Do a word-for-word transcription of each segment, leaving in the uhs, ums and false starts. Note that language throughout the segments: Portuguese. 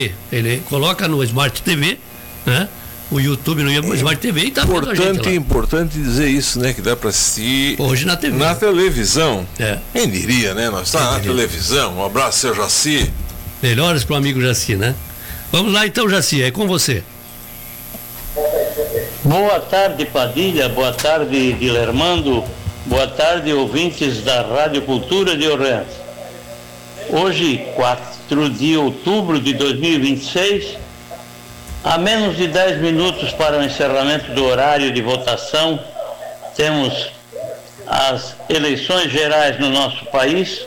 Ele coloca no Smart T V, né? O YouTube no Smart T V e tá vendo a gente lá. Importante, importante dizer isso, né? Que dá para assistir hoje na T V. Na televisão. É. Quem diria, né? Nós estamos na televisão. Um abraço, seu Jaci. Melhores pro amigo Jaci, né? Vamos lá então, Jaci, é com você. Boa tarde, Padilha. Boa tarde, Guilhermando. Boa tarde, ouvintes da Rádio Cultura de Orleans. Hoje, quatro de outubro de dois mil e vinte e seis, a menos de dez minutos para o encerramento do horário de votação, temos as eleições gerais no nosso país,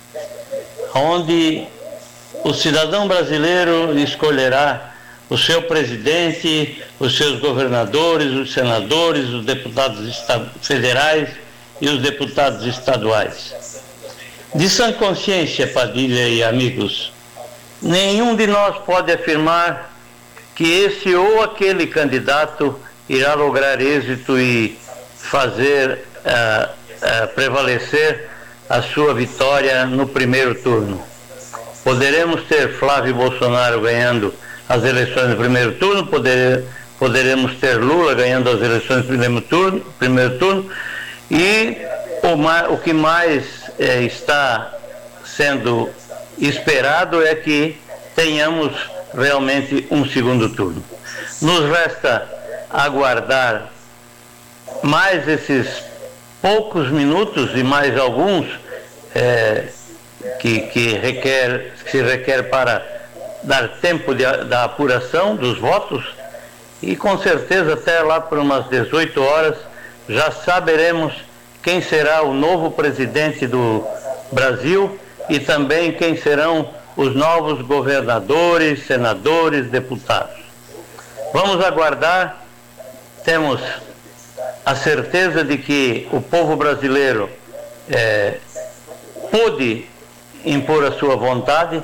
onde o cidadão brasileiro escolherá o seu presidente, os seus governadores, os senadores, os deputados federais e os deputados estaduais. De sã consciência, Padilha e amigos, nenhum de nós pode afirmar que esse ou aquele candidato irá lograr êxito e fazer uh, uh, prevalecer a sua vitória no primeiro turno. Poderemos ter Flávio Bolsonaro ganhando as eleições no primeiro turno, poder, poderemos ter Lula ganhando as eleições no primeiro turno, primeiro turno e o, ma, o que mais eh, está sendo esperado é que tenhamos realmente um segundo turno. Nos resta aguardar mais esses poucos minutos e mais alguns eh, que, que, requer, que se requer para dar tempo de, da apuração dos votos e com certeza até lá por umas dezoito horas já saberemos quem será o novo presidente do Brasil e também quem serão os novos governadores, senadores, deputados. Vamos aguardar. Temos a certeza de que o povo brasileiro é, pôde impor a sua vontade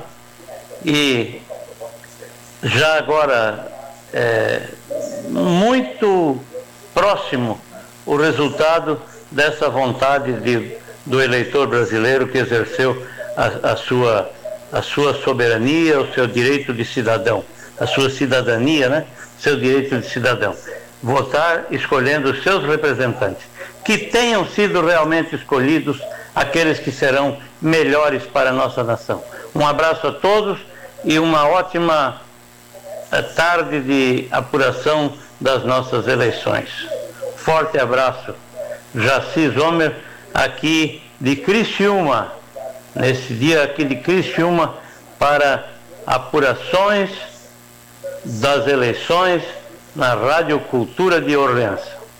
e já agora é muito próximo o resultado dessa vontade de, do eleitor brasileiro que exerceu a, a sua a sua soberania, o seu direito de cidadão, a sua cidadania, né? Seu direito de cidadão. Votar escolhendo os seus representantes, que tenham sido realmente escolhidos aqueles que serão melhores para a nossa nação. Um abraço a todos e uma ótima tarde de apuração das nossas eleições. Forte abraço. Jaci Zomer, aqui de Criciúma, nesse dia aqui de Criciúma, para apurações das eleições na Rádio Cultura de Orleans.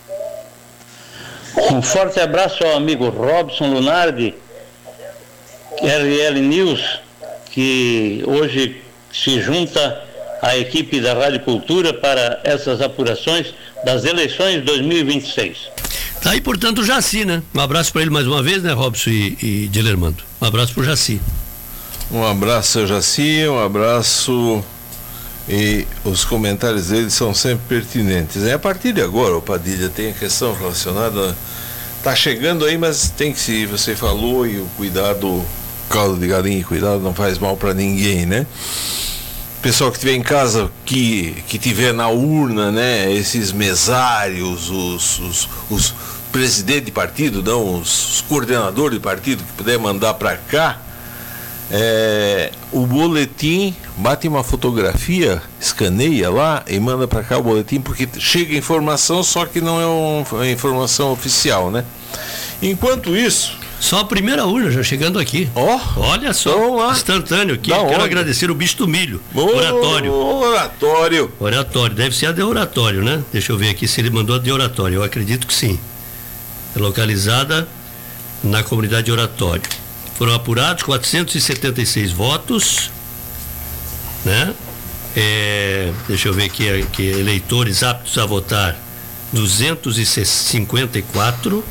Um forte abraço ao amigo Robson Lunardi, R L News, que hoje se junta à equipe da Rádio Cultura para essas apurações das eleições de dois mil e vinte e seis. Tá aí, portanto, o Jaci, né? Um abraço para ele mais uma vez, né, Robson e, e Dilermando? Um abraço para o Jaci. Um abraço ao Jaci, um abraço, e os comentários dele são sempre pertinentes. E a partir de agora, o Padilha, tem a questão relacionada, tá chegando aí, mas tem que se, você falou, e o cuidado, caldo de galinha, cuidado não faz mal para ninguém, né? Pessoal que estiver em casa, que, que tiver na urna, né, esses mesários, os, os, os presidentes de partido, não, os, os coordenadores de partido que puder mandar para cá, é, o boletim, bate uma fotografia, escaneia lá e manda para cá o boletim, porque chega informação, só que não é um, uma informação oficial, né? Enquanto isso, só a primeira urna já chegando aqui. Ó, oh, olha só, instantâneo aqui. Quero onde? Agradecer o Bicho do Milho. Oh, oratório. Oratório. Oratório, deve ser a de oratório, né? Deixa eu ver aqui se ele mandou a de oratório. Eu acredito que sim. É localizada na comunidade de Oratório. Foram apurados quatrocentos e setenta e seis votos, né? É, deixa eu ver aqui, aqui, eleitores aptos a votar, duzentos e cinquenta e quatro.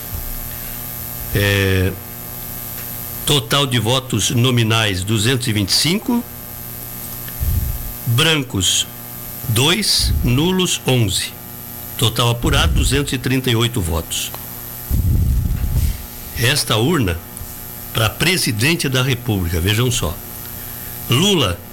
É, total de votos nominais duzentos e vinte e cinco, brancos dois, nulos onze, total apurado duzentos e trinta e oito votos. Esta urna para presidente da República, vejam só: Lula